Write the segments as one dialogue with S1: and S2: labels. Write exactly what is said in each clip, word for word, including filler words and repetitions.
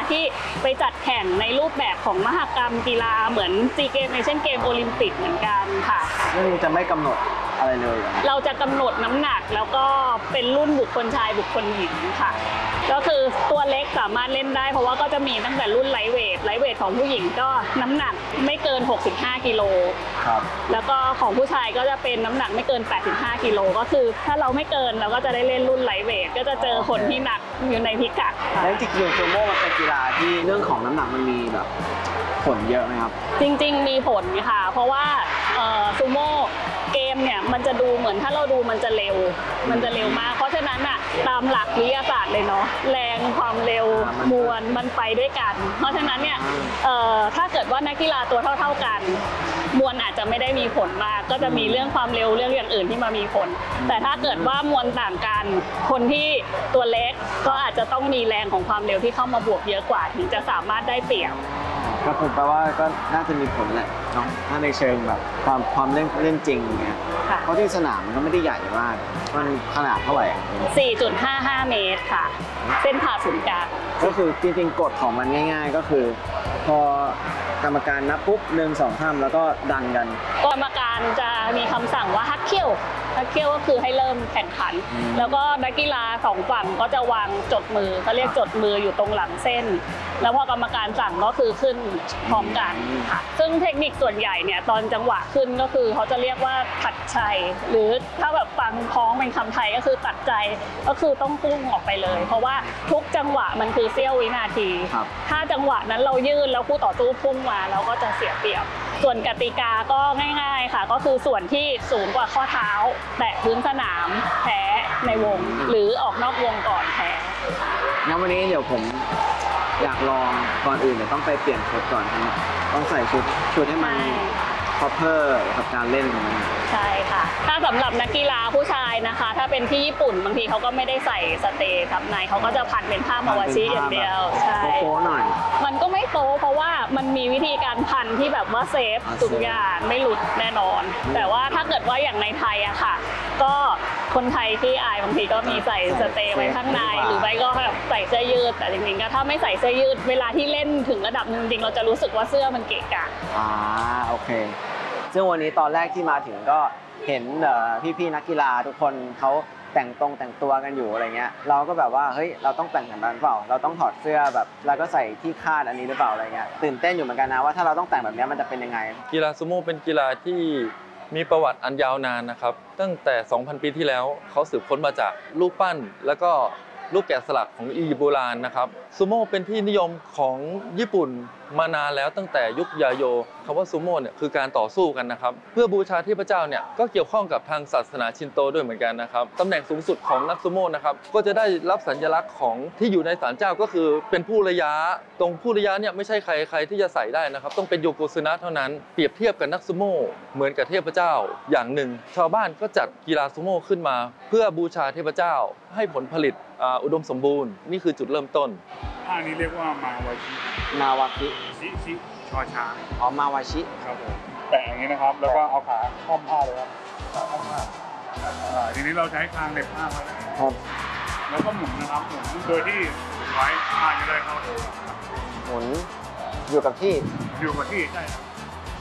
S1: ที่ไปจัดแข่งในรูปแบบของมหกรรมกีฬาเหมือนซีเกมเอเชียนเกมโอลิมปิกเหมือนกันค่ะ
S2: เรื่องนี้จะไม่กำหนดอะไรเลย
S1: เราจะกำหนดน้ำหนักแล้วก็เป็นรุ่นบุคคลชายบุคคลหญิงค่ะก็คือตัวเล็กสามารถเล่นได้เพราะว่าก็จะมีตั้งแต่รุ่นไลท์เวทไลท์เวทของผู้หญิงก็น้ำหนักไม่เกินหกสิบห้ากิโลครับแล้วก็ของผู้ชายก็จะเป็นน้ำหนักไม่เกินแปดสิบห้ากิโลก็คือถ้าเราไม่เกินเราก็จะได้เล่นรุ่นไลท์เวทก็จะเจอคนที่หนักอยู่ในพิกัด
S2: แล้วจริงๆซูโม่มันเป็นกีฬาที่เรื่องของน้ำหนักมันมีแบบผลเยอะไหมครับ
S1: จริงๆมีผลค่ะเพราะว่าซูโม่เกมเนี่ยมันจะดูเหมือนถ้าเราดูมันจะเร็วมันจะเร็วมากเพราะฉะนั้นอ่ะตามหลักวิทยาศาสตร์เลยเนาะแรงความเร็วมวลมันไปด้วยกันเพราะฉะนั้นเนี่ยถ้าเกิดว่านักกีฬาตัวเท่าๆกันมวลอาจจะไม่ได้มีผลมากก็จะมีเรื่องความเร็วเรื่องอย่างอื่นที่มามีผลแต่ถ้าเกิดว่ามวลต่างกันคนที่ตัวเล็กก็อาจจะต้องมีแรงของความเร็วที่เข้ามาบวกเยอะกว่าถึงจะสามารถได้เปรียบ
S2: ก็ผมแปลว่าก็น่าจะมีผลแหละเนาะถ้าในเชิงแบบความความเล่นเล่นจริงเงี้ยเพราะที่สนามมันก็ไม่ได้ใหญ่มากมันขนาดเท่าไหร่
S1: สี่จุดห้าห้า เมตรค่ะเส้นผ่าศูนย์กลาง
S2: ก็คือจริงๆกฎของมันง่ายๆก็คือพอกรรมการนับปุ๊บหนึ่งสองห้ามแล้วก็ดันกัน
S1: กรรมการจะมีคำสั่งว่าฮักเคิลฮักเคิลก็คือให้เริ่มแข่งขันแล้วก็นักกีฬาสองฝั่งก็จะวางจดมือเขาเรียกจดมืออยู่ตรงหลังเส้นแล้วพอกรรมการสั่งก็คือขึ้นพร้อมกันค่ะซึ่งเทคนิคส่วนใหญ่เนี่ยตอนจังหวะขึ้นก็คือเขาจะเรียกว่าตัดใจหรือถ้าแบบฟังพ้องเป็นคำไทยก็คือตัดใจก็คือต้องพุ่งออกไปเลยเพราะว่าทุกจังหวะมันคือเสี้ยววินาทีถ้าจังหวะนั้นเรายืดแล้วคู่ต่อสู้พุ่งมาเราก็จะเสียเปรียบส่วนกติกาก็ง่ายๆค่ะก็คือส่วนที่สูงกว่าข้อเท้าแตะพื้นสนามแพ้ในวงหรือออกนอกวงก่อนแพ้
S2: งั้นวันนี้เดี๋ยวผมอยากลองก่อนอื่นเดี๋ยวต้องไปเปลี่ยนชุดก่อนต้องใส่ชุดชุดให้มันพอเพอร์กับการเล่นของมัน
S1: ใช่ค่ะถ้าสำหรับนักกีฬาผู้ชายนะคะถ้าเป็นที่ญี่ปุ่นบางทีเขาก็ไม่ได้ใส่สเตย์ทับในเขาก็จะพันเป็นผ้ามาวาชิอย่างเดียวใช่
S2: โป๊หน่อย
S1: มันก็ไม่โป๊เพราะว่ามันมีวิธีการพันที่แบบว่าเซฟทุกอย่างไม่หลุดแน่นอนแต่ว่าถ้าเกิดว่าอย่างในไทยอะค่ะก็คนไทยที่อายบางทีก็มีใส่สเตย์ไว้ข้างในหรือไม่ก็แบบใส่เสื้อยืดแต่จริงๆก็ถ้าไม่ใส่เสื้อยืดเวลาที่เล่นถึงระดับนึงจริงเราจะรู้สึกว่าเสื้อมันเกะกะ
S2: อ่าโอเคซึ่งวันนี้ตอนแรกที่มาถึงก็เห็นพี่ๆนักกีฬาทุกคนเขาแต่งตรงแต่งตัวกันอยู่อะไรเงี้ยเราก็แบบว่าเฮ้ยเราต้องแต่งแบบนั้นเปล่าเราต้องถอดเสื้อแบบแล้วก็ใส่ที่คาดอันนี้หรือเปล่าอะไรเงี้ยตื่นเต้นอยู่เหมือนกันนะว่าถ้าเราต้องแต่งแบบนี้มันจะเป็นยังไง
S3: กีฬาซูโม่เป็นกีฬาที่มีประวัติอันยาวนานนะครับตั้งแต่ สองพัน ปีที่แล้วเขาสืบค้นมาจากรูปปั้นแล้วก็รูปแกะสลักของอียิปต์โบราณนะครับซูโม่เป็นที่นิยมของญี่ปุ่นมานานแล้วตั้งแต่ยุคยาโยคำว่าซูโม่เนี่ยคือการต่อสู้กันนะครับเพื่อบูชาเทพเจ้าเนี่ยก็เกี่ยวข้องกับทางศาสนาชินโตด้วยเหมือนกันนะครับตำแหน่งสูงสุดของนักซูโม่นะครับก็จะได้รับสัญลักษณ์ของที่อยู่ในศาลเจ้าก็คือเป็นผู้ระยะตรงผู้ระยะเนี่ยไม่ใช่ใครใครที่จะใส่ได้นะครับต้องเป็นโยโกซึนะเท่านั้นเปรียบเทียบกับนักซูโม่เหมือนกับเทพเจ้าอย่างหนึ่งชาวบ้านก็จัดกีฬาซูโม่ขึ้นมาเพื่อบูชาเทพเจ้าให้ผลผลิตอุดมสมบูรณ์นี่คือจุดเริ่มต้น
S4: ท่านี้เรียกว่ามาวาชิ
S2: มาวาชิ
S4: ชิชิชอช้าง
S2: อ๋อมาวาชิ
S4: ครับผมแปะอย่างนี้นะครับแล้วก็เอาขาค้อมผ้าเลยครับค้อมผ้าทีนี้เราใช้คางเด็บผ้าไว้ครับแล้วก็หมุนนะครับหมุนโดยที่ไว้ผ้าจะได้เข้าตัว
S2: หมุนอยู่กับที่
S4: อยู่กับที่ใช่ครับ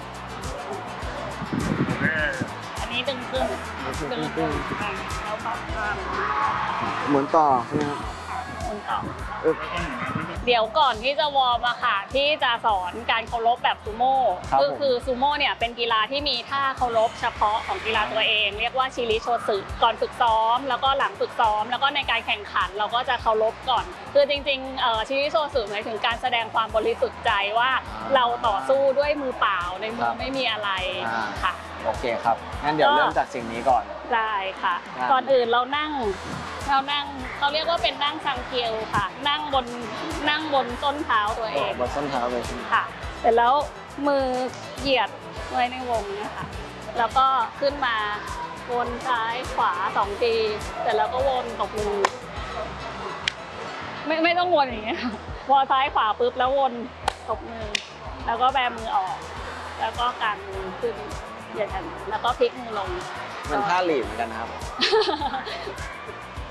S4: โอเค
S1: อันนี้ดึงขึ้นดึงขึ้นแล้วพับข้าง
S2: หมุนต่อใช่ไหมครับ
S1: หมุนต่อเดี๋ยวก่อนที่จะวอร์มอะค่ะที่จะสอนการเคารพแบบซูโม่ก็คือซูโม่เนี่ยเป็นกีฬาที่มีท่าเคารพเฉพาะของกีฬาตัวเองเรียกว่าชิริโชสึก่อนฝึกซ้อมแล้วก็หลังฝึกซ้อมแล้วก็ในการแข่งขันเราก็จะเคารพก่อนคือจริงๆชิริโชสึหมายถึงการแสดงความบริสุทธิ์ใจว่าเราต่อสู้ด้วยมือเปล่าในมือไม่มีอะไรค่ะ
S2: โอเคครับงั้นเดี๋ยวเริ่มจากสิ่งนี้ก่อน
S1: ได้ค่ะก่อนอื่นเรานั่งเรานั่งเขาเรียกว่าเป็นนั่งซังเกียวค่ะนั่งบนนั่งบนส้นเท้าตัวเอง
S2: บนส้นเท้าเลย
S1: ค่ะเสร็จแล้วมือเหยียดไว้ในวงนะคะแล้วก็ขึ้นมาวนซ้ายขวาสองทีเสร็จแล้วก็วนตบมือไม่ไม่ต้องวนอย่างเงี้ยวนซ้ายขวาปุ๊บแล้ววนตบมือแล้วก็แบมือออกแล้วก็กางมือขึ้นเหยียดกันแล้วก็พลิกมือลง
S2: มันท่าหลีเหมือนกันครับ